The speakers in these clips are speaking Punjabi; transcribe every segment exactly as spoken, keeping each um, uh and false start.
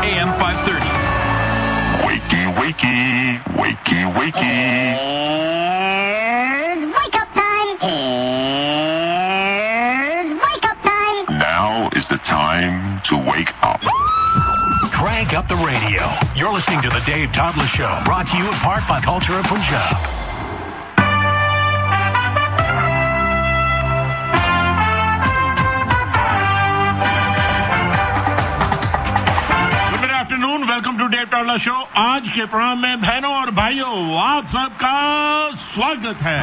A M five thirty. Wakey, wakey, wakey, wakey. Here's wake up time. Here's wake up time. Now is the time to wake up. Crank up the radio. You're listening to the Dave Toddler Show, brought to you in part by Culture of Punjab. Welcome to Dave toddler show. आज के प्रोग्राम में बहनों और भाइयों आप सबका स्वागत है।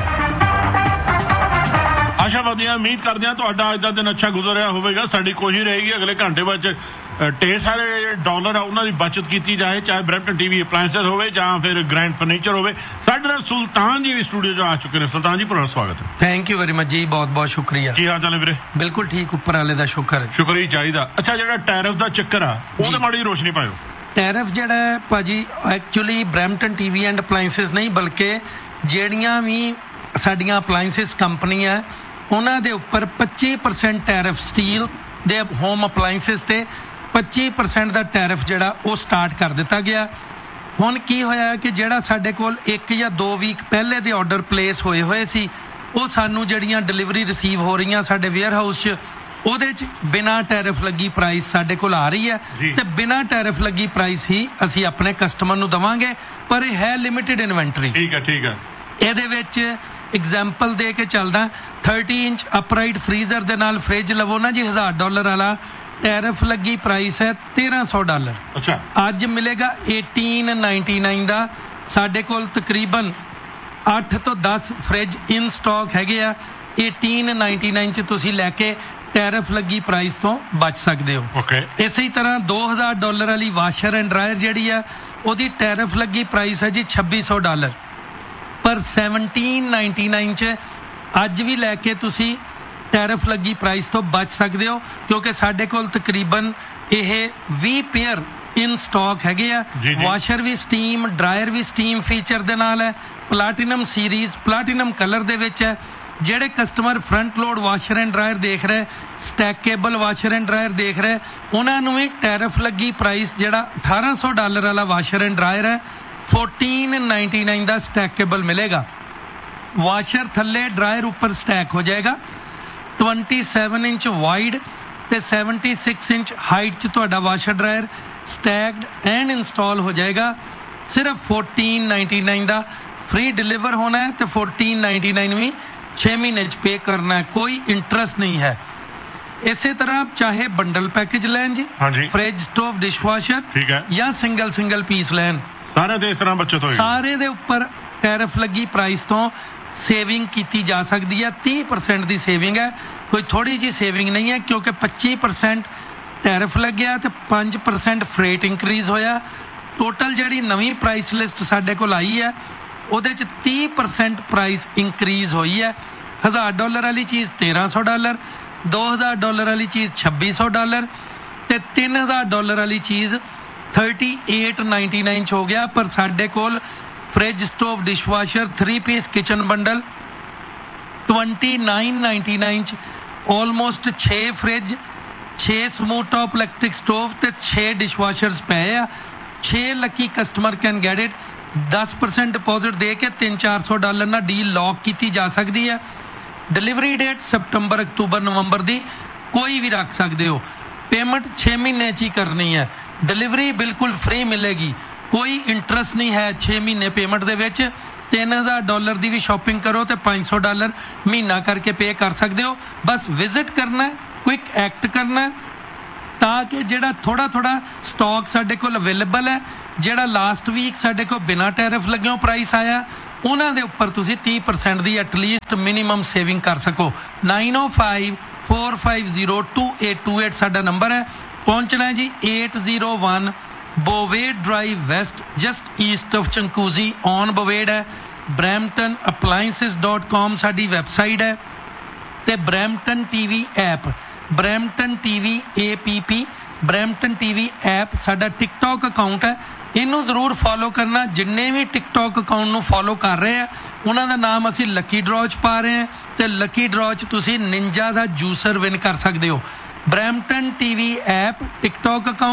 आशा वधिया उम्मीद करते हैं ਤੁਹਾਡਾ ਅੱਜ ਦਾ ਦਿਨ ਅੱਛਾ ਗੁਜ਼ਰਿਆ ਹੋਵੇਗਾ। ਸਾਡੀ ਕੋਸ਼ਿਸ਼ ਰਹੇਗੀ ਅਗਲੇ ਘੰਟੇ ਵਿੱਚ ਢੇਰ ਸਾਰੇ ਡਾਲਰ ਆ ਉਹਨਾਂ ਦੀ ਬਚਤ ਕੀਤੀ ਜਾਏ, ਚਾਹੇ ਬ੍ਰੈਂਪਟਨ ਟੀਵੀ ਅਪਲਾਇੰਸਸ ਹੋਵੇ ਜਾਂ ਫਿਰ ਗ੍ਰੈਂਡ ਫਰਨੀਚਰ ਹੋਵੇ। ਸਾਡੇ ਨਾਲ ਸੁਲਤਾਨ ਜੀ ਵੀ ਸਟੂਡੀਓ 'ਚ ਆ ਚੁੱਕੇ ਨੇ। ਸੁਲਤਾਨ ਜੀ ਤੁਹਾਡਾ ਸਵਾਗਤ ਹੈ। ਥੈਂਕ ਯੂ ਵੈਰੀ ਮਚ ਜੀ, ਬਹੁਤ ਬਹੁਤ ਸ਼ੁਕਰੀਆ। ਕੀ ਹਾਲ ਚਾਲ ਹੈ ਵੀਰੇ? ਬਿਲਕੁਲ ਠੀਕ, ਉੱਪਰ ਵਾਲੇ ਦਾ ਸ਼ੁਕਰ ਹੈ। ਸ਼ੁਕਰ ਹੀ ਚਾਹੀਦਾ। ਅੱਛਾ, ਜਿਹੜਾ ਟੈਰਿਫ ਦਾ ਚੱਕਰ ਆ ਉਹਦੇ ਮਾੜੀ ਰੋਸ਼ਨੀ ਪਾਇਓ। ਟੈਰਿਫ ਜਿਹੜਾ ਹੈ ਭਾਜੀ, ਐਕਚੁਅਲੀ ਬ੍ਰੈਂਪਟਨ ਟੀਵੀ ਐਂਡ ਅਪਲਾਇੰਸਸ ਨਹੀਂ ਬਲਕਿ ਜਿਹੜੀਆਂ ਵੀ ਸਾਡੀਆਂ ਅਪਲਾਇੰਸਸ ਕੰਪਨੀਆਂ ਉਹਨਾਂ ਦੇ ਉੱਪਰ ਪੱਚੀ ਪਰਸੈਂਟ ਟੈਰਿਫ, ਸਟੀਲ ਦੇ ਹੋਮ ਅਪਲਾਇੰਸਸ ਤੇ ਪੱਚੀ ਪਰਸੈਂਟ ਦਾ ਟੈਰਿਫ ਜਿਹੜਾ ਉਹ ਸਟਾਰਟ ਕਰ ਦਿੱਤਾ ਗਿਆ। ਹੁਣ ਕੀ ਹੋਇਆ ਕਿ ਜਿਹੜਾ ਸਾਡੇ ਕੋਲ ਇੱਕ ਜਾਂ ਦੋ ਵੀਕ ਪਹਿਲੇ ਦੇ ਆਰਡਰ ਪਲੇਸ ਹੋਏ ਹੋਏ ਸੀ, ਉਹ ਸਾਨੂੰ ਜਿਹੜੀਆਂ ਡਿਲੀਵਰੀ ਰਿਸੀਵ ਹੋ ਰਹੀਆਂ ਸਾਡੇ ਵੇਅਰ ਹਾਊਸ 'ਚ, ਉਹਦੇ 'ਚ ਬਿਨਾਂ ਟੈਰਿਫ ਲੱਗੀ ਪ੍ਰਾਈਸ ਸਾਡੇ ਕੋਲ ਆ ਰਹੀ ਹੈ ਤੇ ਬਿਨਾਂ ਟੈਰਿਫ ਲੱਗੀ ਪ੍ਰਾਈਸ ਹੀ ਅਸੀਂ ਆਪਣੇ ਕਸਟਮਰ ਨੂੰ ਦੇਵਾਂਗੇ। ਪਰ ਇਹ ਹੈ ਲਿਮਿਟਿਡ ਇਨਵੈਂਟਰੀ। ਠੀਕ ਹੈ ਠੀਕ ਹੈ। ਇਹਦੇ ਵਿੱਚ ਐਗਜ਼ਾਮਪਲ ਦੇ ਕੇ ਚੱਲਦਾ, ਥਰਟੀ ਇੰਚ ਅਪਰਾਈਟ ਫਰੀਜ਼ਰ ਦੇ ਨਾਲ ਫ੍ਰਿਜ ਲਵੋ ਨਾ ਜੀ, ਹਜ਼ਾਰ ਡਾਲਰ ਵਾਲਾ, ਟੈਰਿਫ ਲੱਗੀ ਪ੍ਰਾਈਸ ਹੈ ਤੇਰਾਂ ਸੌ ਡਾਲਰ। ਅੱਛਾ, ਅੱਜ ਮਿਲੇਗਾ ਅਠਾਰਾਂ ਸੌ ਨਿन्यानवे ਦਾ। ਸਾਡੇ ਕੋਲ ਤਕਰੀਬਨ ਅੱਠ ਤੋਂ ਦਸ ਫ੍ਰਿਜ ਇਨ ਸਟਾਕ ਹੈਗੇ ਆ। ਅਠਾਰਾਂ ਸੌ ਨਿन्यानवे 'ਚ ਤੁਸੀਂ ਲੈ ਕੇ ਟੈਰਿਫ ਲੱਗੀ ਪ੍ਰਾਈਸ ਤੋਂ ਬਚ ਸਕਦੇ ਹੋ। ਓਕੇ। ਇਸੇ ਤਰ੍ਹਾਂ ਦੋ ਹਜ਼ਾਰ ਡਾਲਰ ਵਾਲੀ ਵਾਸ਼ਰ ਐਂਡ ਡਰਾਇਰ ਜਿਹੜੀ ਆ, ਉਹਦੀ ਟੈਰਿਫ ਲੱਗੀ ਪ੍ਰਾਈਸ ਹੈ ਜੀ ਛੱਬੀ ਸੌ ਡਾਲਰ। ਪਰ ਸਤਾਰਾਂ ਸੌ ਨਿन्यानवे 'ਚ ਅੱਜ ਵੀ ਲੈ ਕੇ ਤੁਸੀਂ ਟੈਰਿਫ ਲੱਗੀ ਪ੍ਰਾਈਸ ਤੋਂ ਬਚ ਸਕਦੇ ਹੋ, ਕਿਉਂਕਿ ਸਾਡੇ ਕੋਲ ਤਕਰੀਬਨ ਇਹ ਵੀਹ ਪੇਅਰ ਇਨ ਸਟਾਕ ਹੈਗੇ ਆ। ਵਾਸ਼ਰ ਵੀ ਸਟੀਮ, ਡਰਾਇਰ ਵੀ ਸਟੀਮ ਫੀਚਰ ਦੇ ਨਾਲ ਹੈ, ਪਲਾਟੀਨਮ ਸੀਰੀਜ਼, ਪਲਾਟੀਨਮ ਕਲਰ ਦੇ ਵਿੱਚ ਹੈ। ਜਿਹੜੇ customer front load washer and dryer ਦੇਖ ਰਹੇ, ਸਟੈਕੇਬਲ ਵਾਸ਼ਰ ਐਂਡ ਡਰਾਇਰ ਦੇਖ ਰਹੇ, ਉਹਨਾਂ ਨੂੰ ਵੀ ਟੈਰਿਫ ਲੱਗੀ ਪ੍ਰਾਈਸ ਜਿਹੜਾ ਅਠਾਰਾਂ ਸੌ ਡਾਲਰ ਵਾਲਾ ਵਾਸ਼ਰ ਐਂਡ ਡਰਾਇਰ ਹੈ, ਚੌਦਾਂ ਸੌ ਨਿन्यानवे ਦਾ ਸਟੈਕੇਬਲ ਮਿਲੇਗਾ। ਵਾਸ਼ਰ ਥੱਲੇ, ਡਰਾਇਰ ਉੱਪਰ ਸਟੈਕ ਹੋ ਜਾਏਗਾ। ਸੱਤਾਈ ਇੰਚ ਵਾਈਡ ਤੇ ਛੱਬੀ ਇੰਚ ਹਾਈਟ 'ਚ ਤੁਹਾਡਾ washer dryer stacked and install ਹੋ ਜਾਏਗਾ। ਸਿਰਫ ਚੌਦਾਂ ਸੌ ਨਿन्यानवे ਦਾ ਫ੍ਰੀ ਡਿਲੀਵਰ ਹੋਣਾ ਹੈ ਤੇ ਚੌਦਾਂ ਸੌ ਨਿन्यानवे ਵੀ ਛੇ ਮਹੀਨੇ 'ਚ ਪੇ ਕਰਨਾ ਹੈ, ਕੋਈ ਇੰਟਰਸਟ ਨਹੀਂ ਹੈ। ਇਸੇ ਤਰ੍ਹਾਂ ਚਾਹੇ ਬੰਡਲ ਪੈਕੇਜ ਲੈਣ ਜੀ, ਫ੍ਰਿਜ, ਸਟੋਵ, ਡਿਸ਼ਵਾਸ਼ਰ ਜਾਂ ਸਿੰਗਲ ਸਿੰਗਲ ਪੀਸ ਲੈਣ, ਸਾਰੇ ਦੇ ਇਸ ਤਰ੍ਹਾਂ ਬਚਤ ਹੋਏਗੀ। ਸਾਰੇ ਦੇ ਉੱਪਰ ਟੈਰਿਫ ਲੱਗੀ ਪ੍ਰਾਈਸ ਤੋਂ ਸੇਵਿੰਗ ਕੀਤੀ ਜਾ ਸਕਦੀ ਹੈ। ਤੀਹ ਪਰਸੈਂਟ ਦੀ ਸੇਵਿੰਗ ਹੈ, ਕੋਈ ਥੋੜੀ ਜਿਹੀ ਸੇਵਿੰਗ ਨਹੀਂ ਹੈ, ਕਿਉਂਕਿ ਪੱਚੀ ਪਰਸੈਂਟ ਟੈਰਿਫ ਲੱਗਿਆ ਤੇ ਪੰਜ ਪਰਸੈਂਟ ਫਰੇਟ ਇੰਕਰੀਜ਼ ਹੋਇਆ। ਟੋਟਲ ਜਿਹੜੀ ਨਵੀਂ ਪ੍ਰਾਈਸ ਲਿਸਟ ਸਾਡੇ ਕੋਲ ਆਈ ਹੈ, ਉਹਦੇ 'ਚ ਤੀਹ ਪਰਸੈਂਟ ਪ੍ਰਾਈਸ ਇੰਕਰੀਜ਼ ਹੋਈ ਹੈ। ਹਜ਼ਾਰ ਡਾਲਰ ਵਾਲੀ ਚੀਜ਼ ਤੇਰਾਂ ਸੌ ਡਾਲਰ, ਦੋ ਹਜ਼ਾਰ ਡਾਲਰ ਵਾਲੀ ਚੀਜ਼ ਛੱਬੀ ਸੌ ਡਾਲਰ ਤੇ ਤਿੰਨ ਹਜ਼ਾਰ ਡਾਲਰ ਵਾਲੀ ਚੀਜ਼ ਅੜਤਾਲੀ ਸੌ ਨਿन्यानवे 'ਚ ਹੋ ਗਿਆ। ਪਰ ਸਾਡੇ ਕੋਲ fridge, stove, dishwasher, three piece kitchen bundle ਉਨੱਤੀ ਸੌ ਨਿन्यानवे 'ਚ ਆਲਮੋਸਟ ਛੇ ਫ੍ਰਿਜ, ਛੇ ਸਮੂਥ ਟਾਪ ਇਲੈਕਟ੍ਰਿਕ ਸਟੋਵ ਤੇ ਛੇ ਡਿਸ਼ਵਾਸ਼ਰਸ ਪਏ ਆ। ਛੇ Lucky customer can get it. ਦਸ ਪਰਸੈਂਟ ਡਿਪੋਜ਼ਿਟ ਦੇ ਕੇ ਤਿੰਨ ਚਾਰ ਸੌ ਡਾਲਰ ਨਾਲ ਡੀਲ ਲੌਕ ਕੀਤੀ ਜਾ ਸਕਦੀ ਹੈ। ਡਿਲੀਵਰੀ ਡੇਟ ਸਤੰਬਰ, ਅਕਤੂਬਰ, ਨਵੰਬਰ ਦੀ ਕੋਈ ਵੀ ਰੱਖ ਸਕਦੇ ਹੋ। ਪੇਮੈਂਟ ਛੇ ਮਹੀਨੇ 'ਚ ਹੀ ਕਰਨੀ ਹੈ। ਡਿਲੀਵਰੀ ਬਿਲਕੁਲ ਫ੍ਰੀ ਮਿਲੇਗੀ, ਕੋਈ ਇੰਟਰਸਟ ਨਹੀਂ ਹੈ ਛੇ ਮਹੀਨੇ ਪੇਮੈਂਟ ਦੇ ਵਿੱਚ। ਤਿੰਨ ਹਜ਼ਾਰ ਡਾਲਰ ਦੀ ਵੀ ਸ਼ਾਪਿੰਗ ਕਰੋ ਤੇ ਪੰਜ ਸੌ ਡਾਲਰ ਮਹੀਨਾ ਕਰਕੇ ਪੇ ਕਰ ਸਕਦੇ ਹੋ। ਬਸ ਵਿਜ਼ਿਟ ਕਰਨਾ, ਕੁਇਕ ਐਕਟ ਕਰਨਾ, ਤਾਂ ਕਿ ਜਿਹੜਾ ਥੋੜਾ ਥੋੜਾ ਸਟਾਕ ਸਾਡੇ ਕੋਲ ਅਵੇਲੇਬਲ ਹੈ, ਜਿਹੜਾ ਲਾਸਟ ਵੀਕ ਸਾਡੇ ਕੋਲ ਬਿਨਾਂ ਟੈਰਿਫ ਲੱਗਿਓ ਪ੍ਰਾਈਸ ਆਇਆ, ਉਹਨਾਂ ਦੇ ਉੱਪਰ ਤੁਸੀਂ ਤੀਹ ਪਰਸੈਂਟ ਦੀ ਐਟਲੀਸਟ ਮਿਨੀਮਮ ਸੇਵਿੰਗ ਕਰ ਸਕੋ। ਨਾਈਨ ਓ five four five zero two eight two eight ਸਾਡਾ ਨੰਬਰ ਹੈ। ਪਹੁੰਚਣਾ ਜੀ ਅੱਠ ਜ਼ੀਰੋ ਇੱਕ ਬੋਵੇਡ drive West, just East of ਚੰਕੂਜ਼ੀ on ਬੋਵੇਡ ਹੈ। ਬਰੈਂਪਟਨ ਅਪਲਾਇੰਸਿਸ ਡਾਟ ਕਾਮ ਸਾਡੀ ਵੈਬਸਾਈਟ ਹੈ ਤੇ Brampton TV app, Brampton TV ਏ ਪੀ ਪੀ, ਬਰੈਂਪਟਨ ਟੀਵੀ ਐਪ ਸਾਡਾ ਟਿਕਟੌਕ ਅਕਾਊਂਟ ਹੈ। ਇਹਨੂੰ ਜ਼ਰੂਰ ਫੋਲੋ ਕਰਨਾ। ਜਿੰਨੇ ਵੀ ਟਿਕਟੌਕ ਅਕਾਊਂਟ ਨੂੰ ਫੋਲੋ ਕਰ ਰਹੇ ਆ ਉਹਨਾਂ ਦਾ ਨਾਮ ਅਸੀਂ ਲੱਕੀ ਡਰਾਅ 'ਚ ਪਾ ਰਹੇ ਹਾਂ ਤੇ ਲੱਕੀ ਡਰਾਅ 'ਚ ਤੁਸੀਂ ਨਿੰਜਾ ਦਾ ਜੂਸਰ ਵਿਨ ਕਰ ਸਕਦੇ ਹੋ। Brampton TV app, TikTok account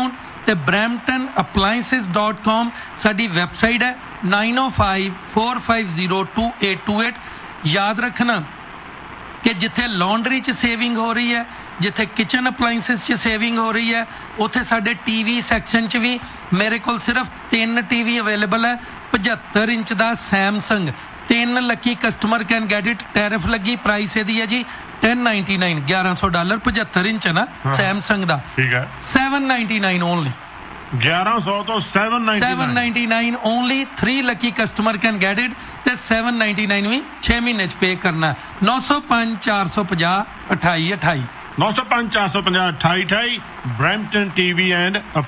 ਤੇ brampton appliances dot com ਸਾਡੀ ਵੈਬਸਾਈਟ ਹੈ nine oh five, four five zero, two eight two eight। ਯਾਦ ਰੱਖਣਾ ਕਿ ਜਿੱਥੇ ਲਾਂਡਰੀ 'ਚ ਸੇਵਿੰਗ ਹੋ ਰਹੀ ਹੈ, ਜਿੱਥੇ ਕਿਚਨ ਅਪਲਾਈਐਂਸਿਸ 'ਚ ਸੇਵਿੰਗ ਹੋ ਰਹੀ ਹੈ, ਉੱਥੇ ਸਾਡੇ ਟੀਵੀ ਸੈਕਸ਼ਨ 'ਚ ਵੀ ਮੇਰੇ ਕੋਲ ਸਿਰਫ ਤਿੰਨ ਟੀਵੀ ਅਵੇਲੇਬਲ ਹੈ। ਪਝੱਤਰ ਇੰਚ ਦਾ ਸੈਮਸੰਗ, ਤਿੰਨ Lucky customer can get it. Tariff ਲੱਗੀ, ਪ੍ਰਾਈਸ ਇਹਦੀ ਹੈ ਜੀ ten ninety-nine, ਗਿਆਰਾਂ ਸੌ ਡਾਲਰ। ਪਝੱਤਰ ਇੰਚ ਹੈ ਨਾ ਸੈਮਸੰਗ ਦਾ, ਠੀਕ ਹੈ, seven ninety-nine ਓਨਲੀ। ਗਿਆਰਾਂ ਸੌ ਤੋਂ seven ninety-nine seven ninety-nine only. three Lucky customer can get it ਤੇ seven ninety-nine ਵੀ ਛੇ ਮਹੀਨੇ 'ਚ ਪੇ ਕਰਨਾ। nine oh five, four five zero, ਅਠਾਈ ਅਠਾਈ। ਨੌ ਸੌ ਪੰਜ ਚਾਰ ਸੌ ਪੰਜਾਹ ਅਠਾਈ ਅਠਾਈ। Brampton TV and